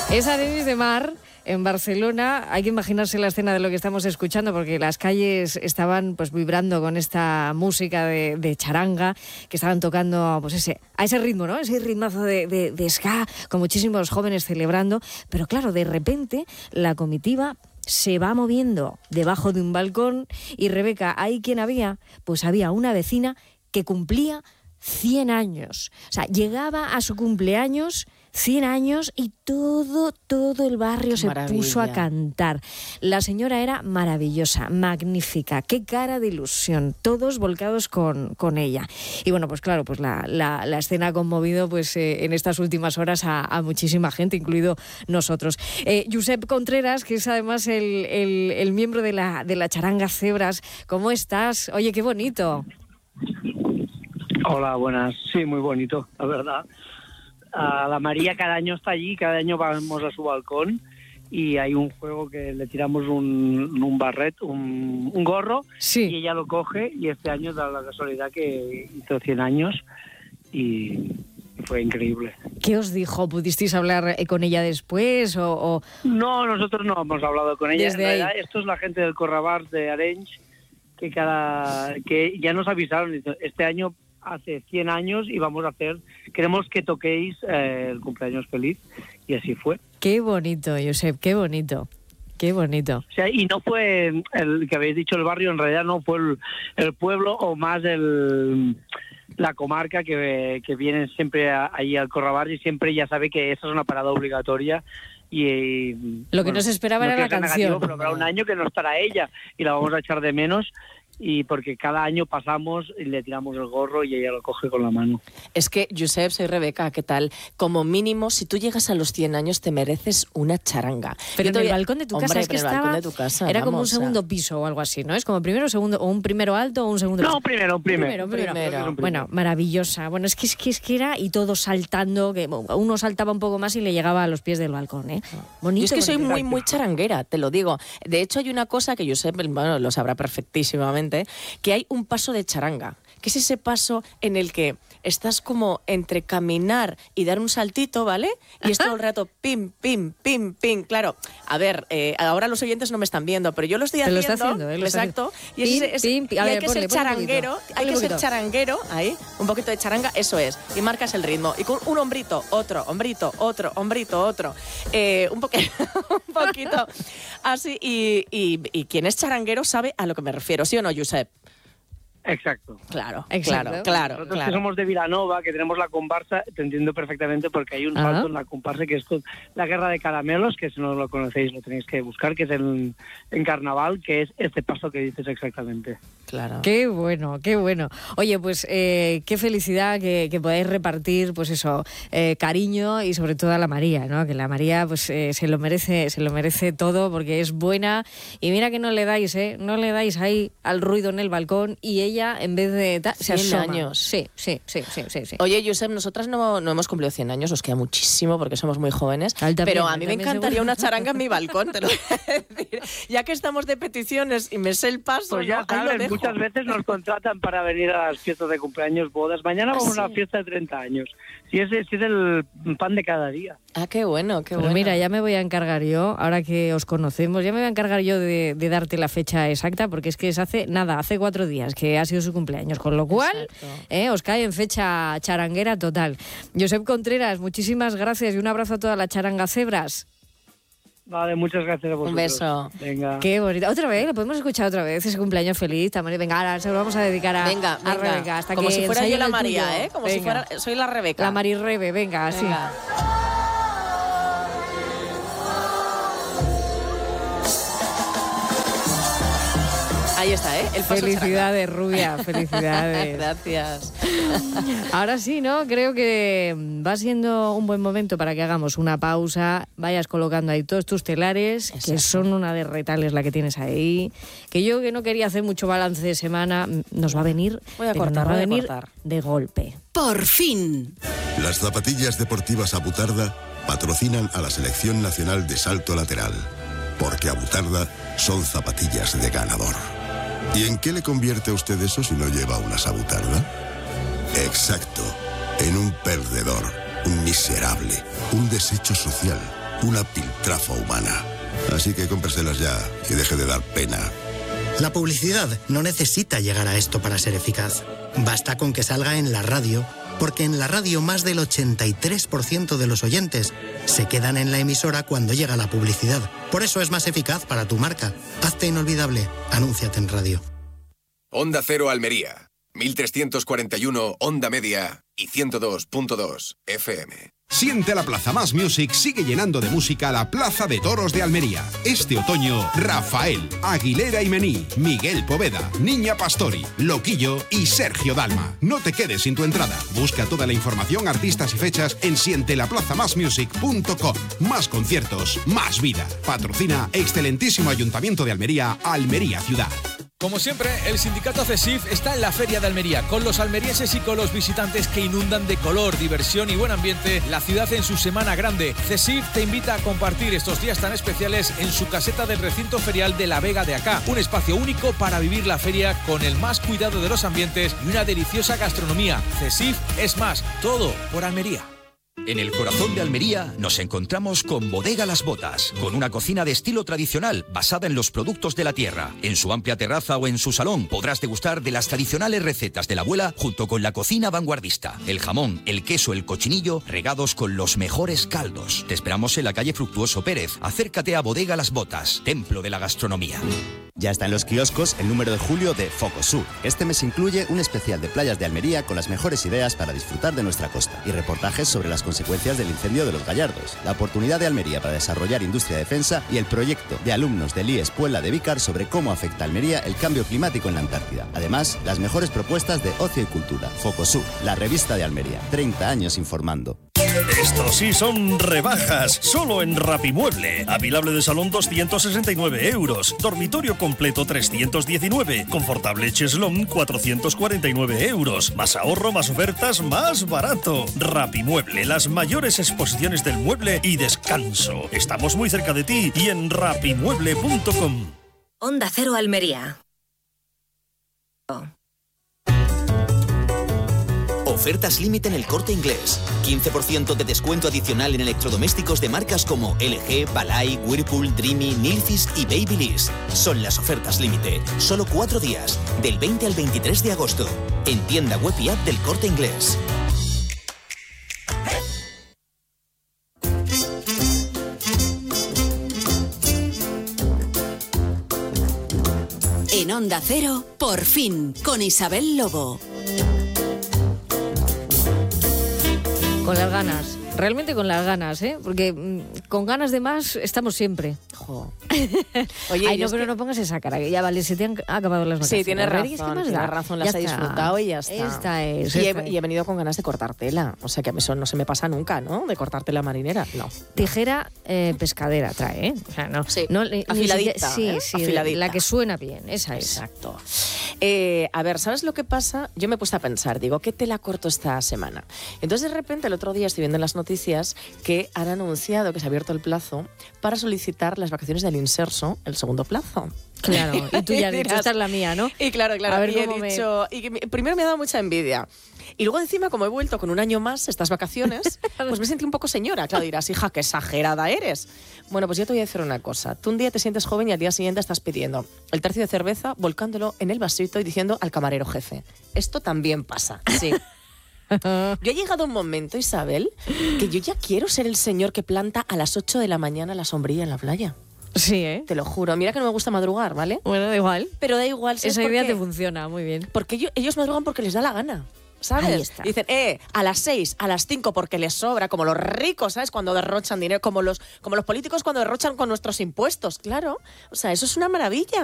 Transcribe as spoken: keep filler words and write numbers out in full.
Es Arenys de Mar, en Barcelona. Hay que imaginarse la escena de lo que estamos escuchando, porque las calles estaban pues vibrando con esta música de, de charanga, que estaban tocando pues ese, a ese ritmo, ¿no? Ese ritmazo de, de, de ska, con muchísimos jóvenes celebrando. Pero claro, de repente la comitiva se va moviendo debajo de un balcón y, Rebeca, ¿ahí quién había? Pues había una vecina que cumplía cien años. O sea, llegaba a su cumpleaños, cien años, y todo, todo el barrio se Maravilla. puso a cantar. La señora era maravillosa, magnífica, qué cara de ilusión, todos volcados con, con ella. Y bueno, pues claro, pues la, la, la escena ha conmovido pues, eh, en estas últimas horas a, a muchísima gente, incluido nosotros. Eh, Josep Contreras, que es además el, el, el miembro de la, de la charanga Cebras, ¿cómo estás? Oye, qué bonito. Hola, buenas. Sí, muy bonito, la verdad. Uh, la María cada año está allí, cada año vamos a su balcón y hay un juego que le tiramos un, un barret, un, un gorro, sí. Y ella lo coge, y este año da la casualidad que hizo cien años y fue increíble. ¿Qué os dijo? ¿Pudisteis hablar con ella después o...? o... No, nosotros no hemos hablado con ella. Desde en realidad, ahí. esto es la gente del Corrabar de Arenys, que, cada, que ya nos avisaron, este año hace cien años y vamos a hacer, queremos que toquéis eh, el cumpleaños feliz, y así fue. Qué bonito, Josep, qué bonito, qué bonito. O sea, y no fue el que habéis dicho el barrio, en realidad no fue el, el pueblo o más el, la comarca que, que vienen siempre a, ahí al Corrabar, y siempre ya sabe que esa es una parada obligatoria. Y lo que bueno, no se esperaba no era la canción. Negativo, pero habrá un año que no estará ella y la vamos a echar de menos. Y porque cada año pasamos y le tiramos el gorro y ella lo coge con la mano. Es que, Josep, soy Rebeca, ¿qué tal? Como mínimo, si tú llegas a los cien años, te mereces una charanga. Pero en el balcón de tu Hombre, casa es que en el estaba... balcón de tu casa, era vamos, como un segundo piso o algo así, ¿no? Es como primero, segundo, o un primero alto o un segundo... No, primero, un primero. Un primero, primero. primero. Bueno, maravillosa. Bueno, es que, es que es que era y todo saltando, que uno saltaba un poco más y le llegaba a los pies del balcón, ¿eh? Bonito. Yo es que bonito. soy muy, muy charanguera, te lo digo. De hecho, hay una cosa que Josep, bueno, lo sabrá perfectísimamente, que hay un paso de charanga, que es ese paso en el que estás como entre caminar y dar un saltito, ¿vale? Y es todo el rato pim, pim, pim, pim. Claro, a ver, eh, ahora los oyentes no me están viendo, pero yo lo estoy haciendo. Lo está haciendo, ¿eh? Lo exacto. Está y es, es, pim, pim. Y A hay ver, que ponle, ser ponle charanguero, poquito. hay que Ponle ser charanguero, ahí, un poquito de charanga, eso es. Y marcas el ritmo. Y con un hombrito, otro, hombrito, otro, hombrito, otro. Eh, un, po un poquito así. Y, y, y quien es charanguero sabe a lo que me refiero, ¿sí o no, Josep? Exacto. Claro, Exacto. claro, claro. Nosotros claro. que somos de Vilanova, que tenemos la comparsa, te entiendo perfectamente porque hay un Ajá. salto en la comparsa que es con la Guerra de Caramelos, que si no lo conocéis lo tenéis que buscar, que es en, en Carnaval, que es este paso que dices exactamente. Claro. Qué bueno, qué bueno. Oye, pues eh, qué felicidad que, que podáis repartir, pues eso, eh, cariño y sobre todo a la María, ¿no? Que la María pues eh, se lo merece, se lo merece todo porque es buena y mira que no le dais, ¿eh? No le dais ahí al ruido en el balcón y ella en vez de ta, se asoma. años. Sí, sí, sí, sí, sí, sí. Oye, Josep, nosotras no, no hemos cumplido cien años, nos queda muchísimo porque somos muy jóvenes, Al también, pero a al mí me también encantaría seguro. una charanga en mi balcón, te lo voy a decir. Ya que estamos de peticiones y me sé el paso, Pues ya ¿no? Ahí lo sabes, dejo. muchas veces nos contratan para venir a las fiestas de cumpleaños, bodas. Mañana vamos ¿Ah, a sí? una fiesta de treinta años. Si es, si es el pan de cada día. Ah, qué bueno, qué Pues bueno. mira, ya me voy a encargar yo, ahora que os conocemos, ya me voy a encargar yo de, de darte la fecha exacta, porque es que es hace, nada, hace cuatro días que ha sido su cumpleaños, con lo cual eh, os cae en fecha charanguera total. Josep Contreras, muchísimas gracias y un abrazo a toda la charanga Cebras. Vale, muchas gracias a vosotros. Un beso. Venga. Qué bonito. Otra vez, lo podemos escuchar otra vez, ese cumpleaños feliz. También. Venga, ahora se lo vamos a dedicar a, Venga, a venga. Rebeca. Hasta Como que si fuera yo ensayen la el María, tuyo. ¿eh? Como Venga. si fuera... Soy la Rebeca. La Marirrebe, venga, así. Venga. Ahí está, ¿eh? El paso Felicidades, rubia, felicidades. Gracias. Ahora sí, ¿no? Creo que va siendo un buen momento para que hagamos una pausa, vayas colocando ahí todos tus telares, Exacto. que son una de retales la que tienes ahí, que yo que no quería hacer mucho balance de semana, nos va a venir, Voy a pero cortar, nos va a voy a venir cortar. de golpe. Por fin. Las zapatillas deportivas Abutarda patrocinan a la Selección Nacional de Salto Lateral, porque Abutarda son zapatillas de ganador. ¿Y en qué le convierte a usted eso si no lleva unas Abutarda? Exacto, en un perdedor, un miserable, un desecho social, una piltrafa humana. Así que cómpraselas ya y deje de dar pena. La publicidad no necesita llegar a esto para ser eficaz. Basta con que salga en la radio, porque en la radio más del ochenta y tres por ciento de los oyentes se quedan en la emisora cuando llega la publicidad. Por eso es más eficaz para tu marca. Hazte inolvidable. Anúnciate en radio. Onda Cero Almería. mil trescientos cuarenta y uno Onda Media y ciento dos punto dos F M. Siente la Plaza Más Music sigue llenando de música la Plaza de Toros de Almería. Este otoño, Rafael, Aguilera y Mení, Miguel Poveda, Niña Pastori, Loquillo y Sergio Dalma. No te quedes sin tu entrada. Busca toda la información, artistas y fechas en siente la plaza más music punto com. Más conciertos, más vida. Patrocina excelentísimo Ayuntamiento de Almería, Almería Ciudad. Como siempre, el sindicato CESIF está en la Feria de Almería, con los almerienses y con los visitantes que inundan de color, diversión y buen ambiente la ciudad en su semana grande. CESIF te invita a compartir estos días tan especiales en su caseta del recinto ferial de la Vega de Acá, un espacio único para vivir la feria con el más cuidado de los ambientes y una deliciosa gastronomía. CESIF es más, todo por Almería. En el corazón de Almería nos encontramos con Bodega Las Botas, con una cocina de estilo tradicional basada en los productos de la tierra. En su amplia terraza o en su salón podrás degustar de las tradicionales recetas de la abuela junto con la cocina vanguardista. El jamón, el queso, el cochinillo regados con los mejores caldos. Te esperamos en la calle Fructuoso Pérez. Acércate a Bodega Las Botas, templo de la gastronomía. Ya está en los kioscos el número de julio de Focosur. Este mes incluye un especial de playas de Almería con las mejores ideas para disfrutar de nuestra costa y reportajes sobre las consecuencias del incendio de los Gallardos, la oportunidad de Almería para desarrollar industria de defensa y el proyecto de alumnos del I E S Puebla de Vícar sobre cómo afecta a Almería el cambio climático en la Antártida. Además, las mejores propuestas de ocio y cultura. Focosur, la revista de Almería. treinta años informando. Estos sí son rebajas, solo en Rapimueble. Avilable de salón doscientos sesenta y nueve euros, dormitorio completo trescientos diecinueve, confortable cheslón cuatrocientos cuarenta y nueve euros. Más ahorro, más ofertas, más barato. Rapimueble, las mayores exposiciones del mueble y descanso. Estamos muy cerca de ti y en rapimueble punto com. Onda Cero Almería. Ofertas límite en El Corte Inglés. quince por ciento de descuento adicional en electrodomésticos de marcas como L G, Balay, Whirlpool, Dreamy, Nilfisk y Babyliss. Son las ofertas límite. Solo cuatro días, del veinte al veintitrés de agosto. En tienda web y app del Corte Inglés. En Onda Cero, por fin, con Isabel Lobo. Con las ganas, realmente con las ganas, ¿eh? Porque mmm, con ganas de más estamos siempre. Jo. Oye, Ay, no, pero que... no pongas esa cara, que ya vale, se te han acabado las vacaciones. Sí, tienes razón, tienes razón, las he disfrutado y ya está. Esta es. Y, esta he, y he venido con ganas de cortar tela, o sea que eso no se me pasa nunca, ¿no? De cortar tela marinera, no. Tijera eh, pescadera trae, ¿eh? O sea, no. Sí, no, afiladita. Sí, ¿eh? sí, afiladita. La que suena bien, esa es. Exacto. Eh, a ver, ¿sabes lo que pasa? Yo me he puesto a pensar, digo, ¿qué tela corto esta semana? Entonces, de repente, el otro día estoy viendo en las noticias que han anunciado que se ha abierto el plazo para solicitar las vacaciones del inserso, el segundo plazo. Claro, y tú ya has dicho, esta es la mía, ¿no? Y claro, claro, a ver, y he dicho, me... y que primero me ha dado mucha envidia. Y luego encima, como he vuelto con un año más estas vacaciones, pues me sentí un poco señora. Claro, dirás, hija, qué exagerada eres. Bueno, pues yo te voy a decir una cosa. Tú un día te sientes joven y al día siguiente estás pidiendo el tercio de cerveza, volcándolo en el vasito y diciendo al camarero jefe. Esto también pasa, sí. Yo he llegado a un momento, Isabel, que yo ya quiero ser el señor que planta a las ocho de la mañana la sombrilla en la playa. Sí, ¿eh? Te lo juro. Mira que no me gusta madrugar, ¿vale? Bueno, da igual. Pero da igual. Esa idea te funciona, muy bien. Porque ellos, ellos madrugan porque les da la gana. ¿Sabes? Ahí está. Dicen, eh, a las seis, a las cinco porque les sobra, como los ricos, ¿sabes? Cuando derrochan dinero, como los, como los políticos cuando derrochan con nuestros impuestos, claro. O sea, eso es una maravilla.